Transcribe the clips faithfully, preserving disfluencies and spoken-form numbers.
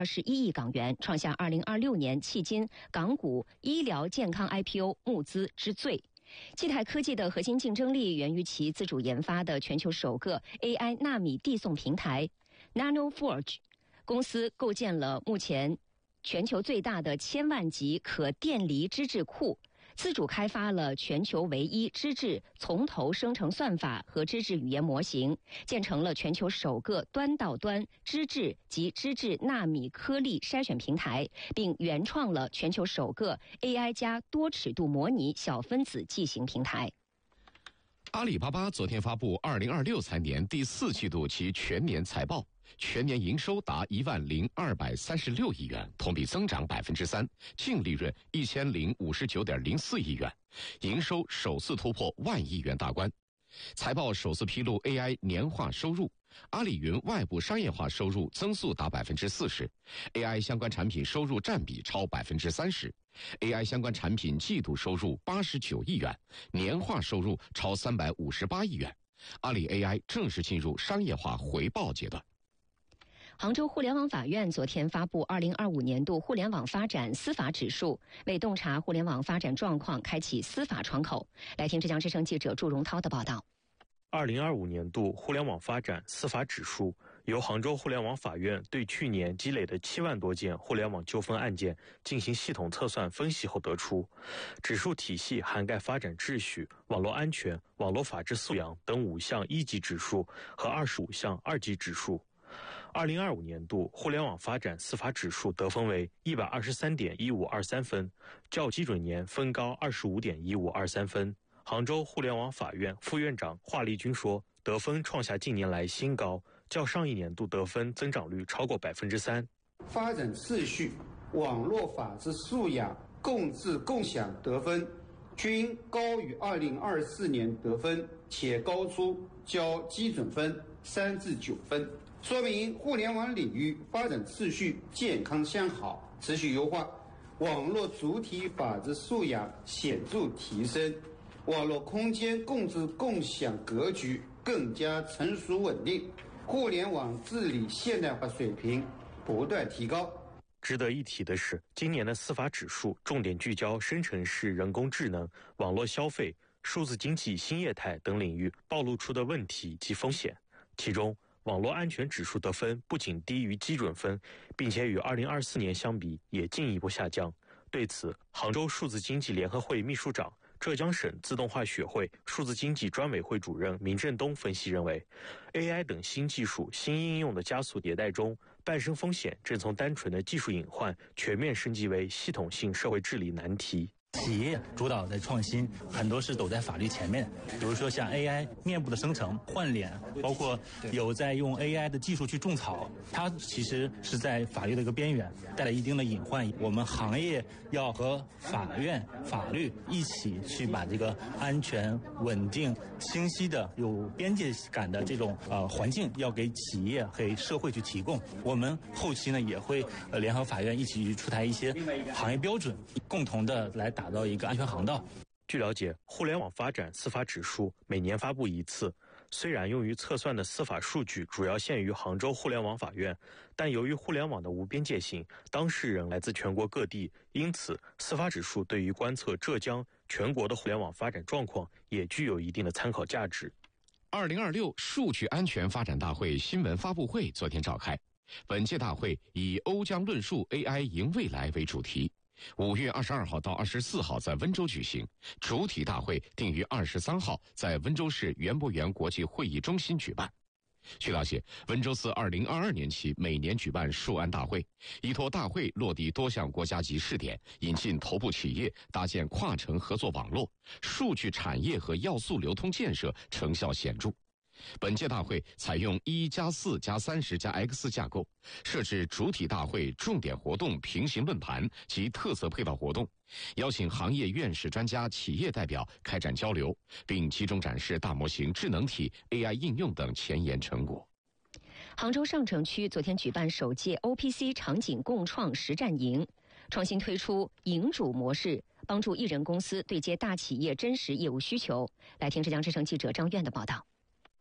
二十一亿港元，创下二零二六年迄今港股医疗健康 I P O 募资之最。基泰科技的核心竞争力源于其自主研发的全球首个 A I 纳米递送平台 NanoForge。公司构建了目前全球最大的千万级可电离脂质库，自主开发了全球唯一脂质从头生成算法和脂质语言模型，建成了全球首个端到端脂质及脂质纳米颗粒筛选平台，并原创了全球首个 A I 加多尺度模拟小分子剂型平台。 阿里巴巴昨天发布二零二六财年第四季度其全年财报，全年营收达一万零二百三十六亿元，同比增长百分之三，净利润一千零五十九点零四亿元，营收首次突破万亿元大关。财报首次披露 A I 年化收入，阿里云外部商业化收入增速达百分之四十 ，A I 相关产品收入占比超百分之三十 ，A I 相关产品季度收入八十九亿元，年化收入超三百五十八亿元。阿里 A I 正式进入商业化回报阶段。 杭州互联网法院昨天发布二零二五年度互联网发展司法指数，为洞察互联网发展状况开启司法窗口。来听浙江之声记者祝荣涛的报道。 二零二五年度互联网发展司法指数由杭州互联网法院对去年积累的七万多件互联网纠纷案件进行系统测算分析后得出，指数体系涵盖发展秩序、网络安全、网络法治素养等五项一级指数和二十五项二级指数。二零二五年度互联网发展司法指数得分为一百二十三点一五二三分，较基准年分高二十五点一五二三分。杭州互联网法院副院长华丽君说，得分创下近年来新高，较上一年度得分增长率超过百分之三。 发展秩序、网络法治素养、共治共享得分均高于二零二四年得分，且高出较基准分三至九分。说明互联网领域发展秩序健康向好，持续优化，网络主体法治素养显著提升，网络空间共治共享格局更加成熟稳定，互联网治理现代化水平不断提高。 值得一提的是，今年的司法指数重点聚焦生成式人工智能、网络消费、数字经济新业态等领域暴露出的问题及风险，其中网络安全指数得分不仅低于基准分，并且与二零二四年相比也进一步下降。对此，杭州数字经济联合会秘书长、浙江省自动化学会数字经济专委会主任明振东分析认为， A I 等新技术新应用的加速迭代中，伴生风险正从单纯的技术隐患全面升级为系统性社会治理难题。 企业主导的创新很多是走在法律前面，比如说像 A I 面部的生成、换脸，包括有在用 A I 的技术去种草，它其实是在法律的一个边缘，带来一定的隐患。我们行业要和法院、法律一起去把这个安全、稳定、清晰的、有边界感的这种呃环境，要给企业、给社会去提供。我们后期呢也会呃联合法院一起去出台一些行业标准，共同的来打造一个安全航道。 据了解，互联网发展司法指数每年发布一次，虽然用于测算的司法数据主要限于杭州互联网法院，但由于互联网的无边界性，当事人来自全国各地，因此司法指数对于观测浙江全国的互联网发展状况也具有一定的参考价值。 二零二六数据安全发展大会新闻发布会昨天召开，本届大会以欧江论述 A I 赢未来为主题。五月二十二号到二十四号在温州举行，主体大会定于二十三号在温州市园博园国际会议中心举办。据了解，温州自二零二二年起每年举办数安大会，依托大会落地多项国家级试点，引进头部企业，搭建跨城合作网络，数据产业和要素流通建设成效显著。本届大会采用一加四加三十加 X 架构，设置主体大会、重点活动、平行论坛及特色配套活动，邀请行业院士专家、企业代表开展交流，并集中展示大模型、智能体、A I 应用等前沿成果。 杭州上城区昨天举办首届 O P C 场景共创实战营，创新推出营主模式，帮助艺人公司对接大企业真实业务需求。来听浙江之声记者张苑的报道。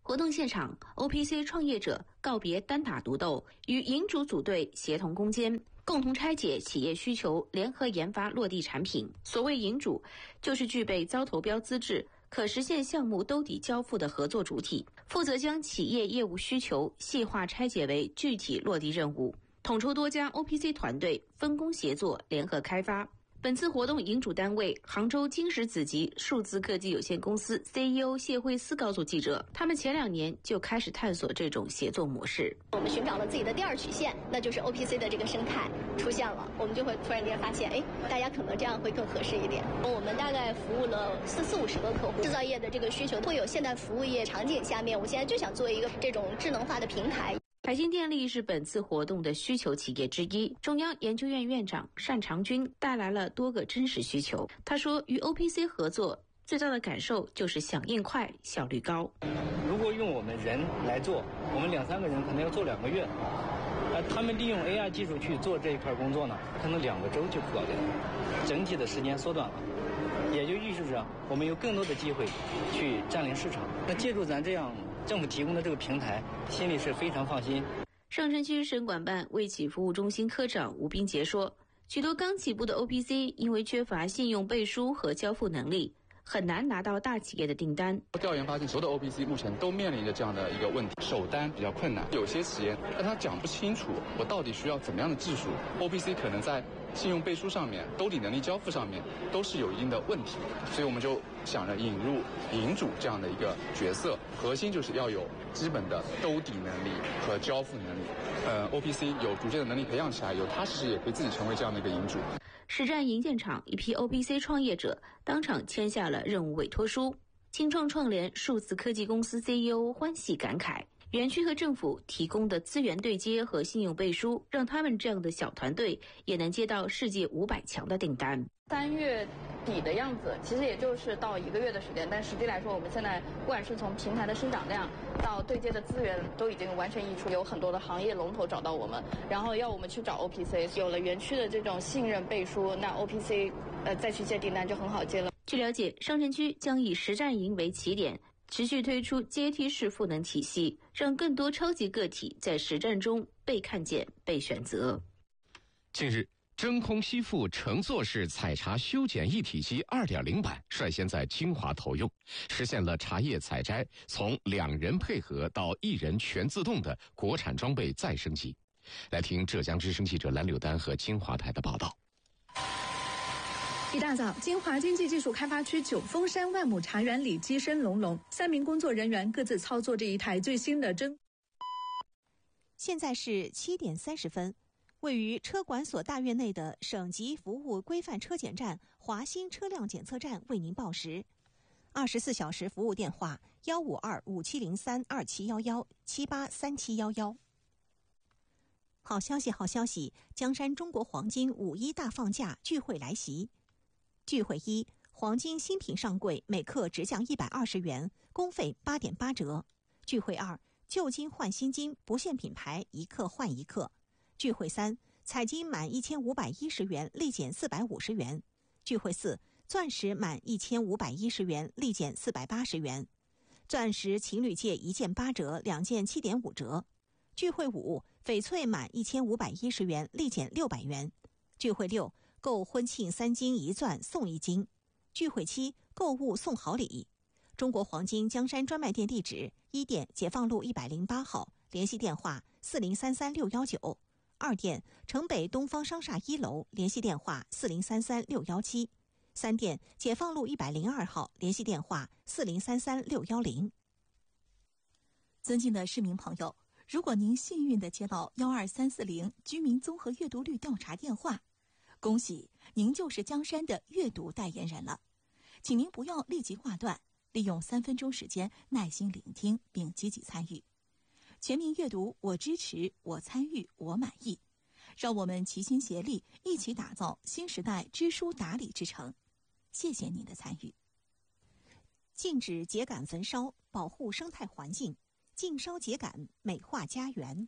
活动现场 ，O P C 创业者告别单打独斗，与营主组队协同攻坚，共同拆解企业需求，联合研发落地产品。所谓营主，就是具备招投标资质、可实现项目兜底交付的合作主体，负责将企业业务需求细化拆解为具体落地任务，统筹多家 O P C 团队分工协作，联合开发。本次活动营主单位杭州金石子集数字科技有限公司 C E O 谢慧思告诉记者，他们前两年就开始探索这种协作模式。 我们寻找了自己的第二曲线，那就是 O P C 的这个生态出现了，我们就会突然间发现，哎，大家可能这样会更合适一点。我们大概服务了四四五十个客户，制造业的这个需求会有现代服务业场景下面，我现在就想做一个这种智能化的平台。 海信电力是本次活动的需求企业之一，中央研究院院长单长军带来了多个真实需求。他说，与 O P C 合作最大的感受就是响应快、效率高。 如果用我们人来做，我们两三个人可能要做两个月，而他们利用 A I 技术去做这一块工作呢，可能两个周就搞定了，整体的时间缩短了。也就预示着我们有更多的机会去占领市场。那借助咱这样政府提供的这个平台，心里是非常放心。 上城区省管办卫企服务中心科长吴斌杰说，许多刚起步的 O P C 因为缺乏信用背书和交付能力，很难拿到大企业的订单。 调研发现，所有的 O P C 目前都面临着这样的一个问题，首单比较困难。有些企业让他讲不清楚，我到底需要怎么样的技术 ，O P C 可能在信用背书上面、兜底能力交付上面都是有一定的问题，所以我们就想着引入营主这样的一个角色，核心就是要有基本的兜底能力和交付能力。呃 ，O P C 有逐渐的能力培养起来，有他其实也可以自己成为这样的一个营主。 实战营建场一批 O P C 创业者当场签下了任务委托书。青创创联数字科技公司 C E O 欢喜感慨，园区和政府提供的资源对接和信用背书，让他们这样的小团队也能接到世界五百强的订单。 三月底的样子，其实也就是到一个月的时间，但实际来说，我们现在不管是从平台的生长量到对接的资源，都已经完全溢出，有很多的行业龙头找到我们，然后要我们去找 O P C， 有了园区的这种信任背书，那 O P C 呃再去接订单就很好接了。 据了解，上城区将以实战营为起点，持续推出阶梯式赋能体系，让更多超级个体在实战中被看见、被选择。 近日，真空吸附乘坐式采茶修剪一体机 二点零 版率先在金华投用，实现了茶叶采摘从两人配合到一人全自动的国产装备再升级。来听浙江之声记者蓝柳丹和金华台的报道。 一大早，金华经济技术开发区九峰山万亩茶园里鸡声隆隆，三名工作人员各自操作着一台最新的真。 现在是七点三十分，位于车管所大院内的省级服务规范车检站华新车辆检测站为您报时。二十四小时服务电话：幺五二五七零三二七幺幺七八三七幺幺。好消息，好消息！江山中国黄金五一大放价聚会来袭。聚会一，黄金新品上柜每克直降一百二十元，工费八点八折。聚会二，旧金换新金，不限品牌，一克换一克。聚会三，彩金满一千五百一十元，立减四百五十元。聚会四，钻石满一千五百一十元，立减四百八十元。钻石情侣戒一件八折，两件七点五折。聚会五，翡翠满一千五百一十元，立减六百元。聚会六，购婚庆三金一钻送一金。聚会七，购物送好礼。中国黄金江山专卖店地址：一店解放路一百零八号，联系电话四零三三六幺九；二店城北东方商厦一楼，联系电话四零三三六幺七；三店解放路一百零二号，联系电话四零三三六幺零。 尊敬的市民朋友，如果您幸运地接到幺二三四零居民综合阅读率调查电话，恭喜您就是江山的阅读代言人了，请您不要立即挂断，利用三分钟时间耐心聆听并积极参与。全民阅读，我支持，我参与，我满意。让我们齐心协力，一起打造新时代知书达理之城。谢谢您的参与。 禁止秸秆焚烧，保护生态环境，禁烧秸秆，美化家园。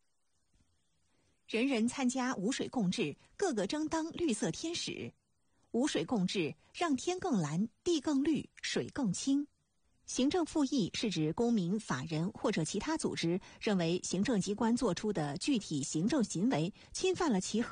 人人参加无水共治，个个争当绿色天使。无水共治，让天更蓝，地更绿，水更清。 行政复议是指公民、法人或者其他组织认为行政机关作出的具体行政行为侵犯了其合